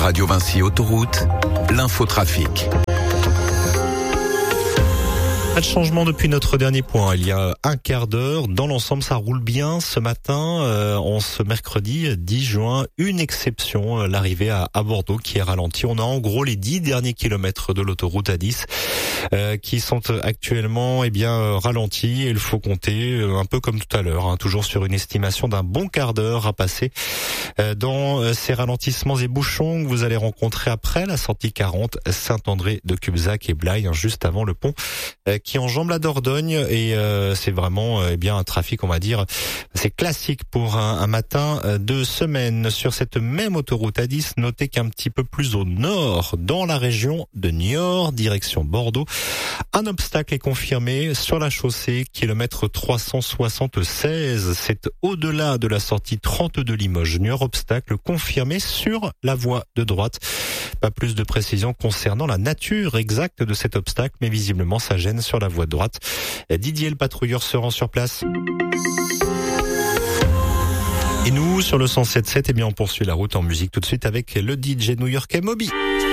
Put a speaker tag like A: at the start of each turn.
A: Radio Vinci Autoroute, l'infotrafic.
B: Pas de changement depuis notre dernier point. Il y a un quart d'heure. Dans l'ensemble, ça roule bien ce matin. En ce mercredi 10 juin, une exception, l'arrivée à Bordeaux qui est ralentie. On a en gros les 10 derniers kilomètres de l'autoroute A10 qui sont actuellement ralentis. Il faut compter un peu comme tout à l'heure, toujours sur une estimation d'un bon quart d'heure à passer dans ces ralentissements et bouchons que vous allez rencontrer après la sortie 40 Saint-André de Cubzac et Blaye, juste avant le pont qui enjambe la Dordogne, et c'est vraiment un trafic, on va dire, c'est classique pour un matin de semaine. Sur cette même autoroute A10, notez qu'un petit peu plus au nord, dans la région de Niort, direction Bordeaux, un obstacle est confirmé sur la chaussée, kilomètre 376. C'est au-delà de la sortie 32 Limoges. Niort, obstacle confirmé sur la voie de droite. Pas plus de précision concernant la nature exacte de cet obstacle, mais visiblement ça gêne sur la voie de droite. Didier, le patrouilleur, se rend sur place. Et nous, sur le 107.7, on poursuit la route en musique tout de suite avec le DJ new-yorkais Moby.